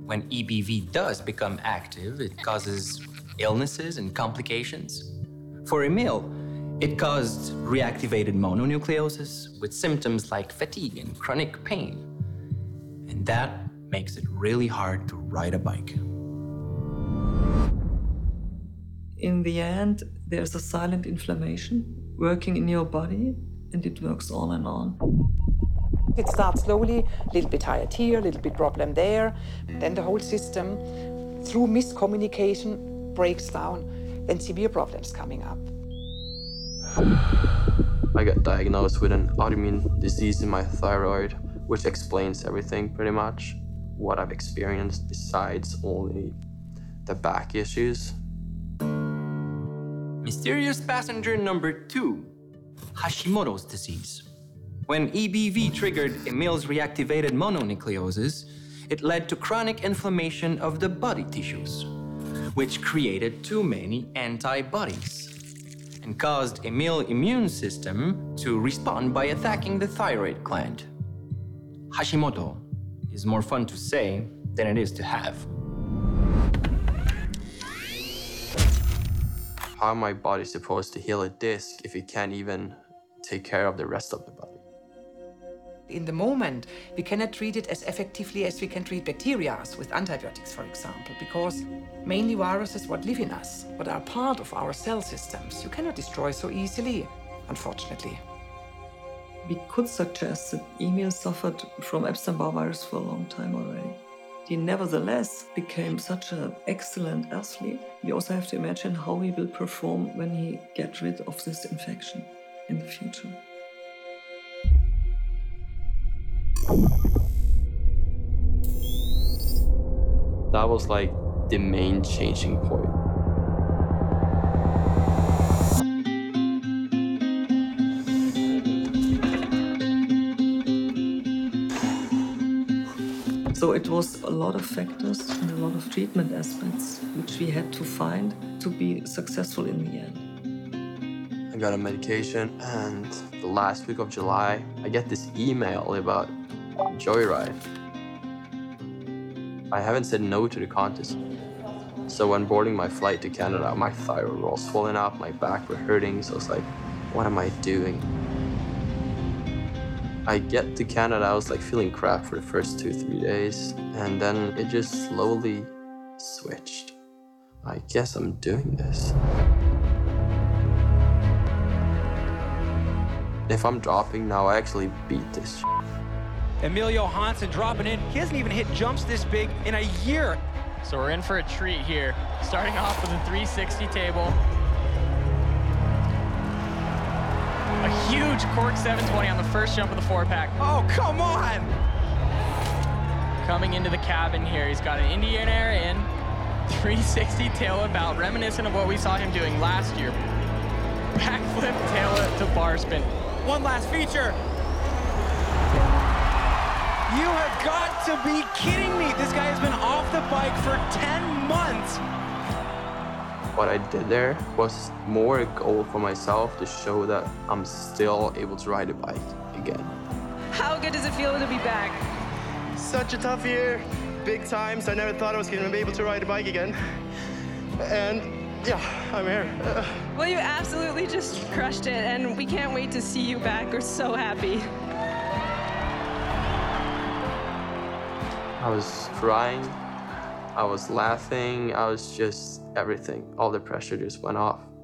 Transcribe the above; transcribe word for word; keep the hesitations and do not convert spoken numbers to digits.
When E B V does become active, it causes illnesses and complications. For Emil, it caused reactivated mononucleosis with symptoms like fatigue and chronic pain. And that makes it really hard to ride a bike. In the end, there's a silent inflammation working in your body, and it works on and on. It starts slowly, a little bit tired here, a little bit problem there. Then the whole system, through miscommunication, breaks down. Then severe problems coming up. I got diagnosed with an autoimmune disease in my thyroid, which explains everything pretty much. What I've experienced besides only the back issues. Mysterious passenger number two, Hashimoto's disease. When E B V triggered Emil's reactivated mononucleosis, it led to chronic inflammation of the body tissues, which created too many antibodies and caused Emil's immune system to respond by attacking the thyroid gland. Hashimoto is more fun to say than it is to have. How my body supposed to heal a disc if it can't even take care of the rest of the body? In the moment, we cannot treat it as effectively as we can treat bacteria with antibiotics, for example, because mainly viruses what live in us, what are part of our cell systems, you cannot destroy so easily, unfortunately. We could suggest that Emil suffered from Epstein-Barr virus for a long time already. He nevertheless became such an excellent athlete. We also have to imagine how he will perform when he gets rid of this infection in the future. That was like the main changing point. So it was a lot of factors and a lot of treatment aspects which we had to find to be successful in the end. I got a medication, and the last week of July, I get this email about Joyride. I haven't said no to the contest. So when boarding my flight to Canada, my thyroid was swollen up, my back were hurting, so I was like, what am I doing? I get to Canada, I was like feeling crap for the first two, three days, and then it just slowly switched. I guess I'm doing this. If I'm dropping now, I actually beat this. Emil Johansson dropping in. He hasn't even hit jumps this big in a year. So we're in for a treat here. Starting off with a three sixty table. A huge cork seven twenty on the first jump of the four pack. Oh, come on! Coming into the cabin here, he's got an Indian Air in, three sixty tail whip out, reminiscent of what we saw him doing last year. Backflip tail whip to bar spin. One last feature. You have got to be kidding me. This guy has been off the bike for ten months. What I did there was more a goal for myself to show that I'm still able to ride a bike again. How good does it feel to be back? Such a tough year, big times. I never thought I was going to be able to ride a bike again. And yeah, I'm here. Uh, Well, you absolutely just crushed it, and we can't wait to see you back. We're so happy. I was crying, I was laughing, I was just everything. All the pressure just went off.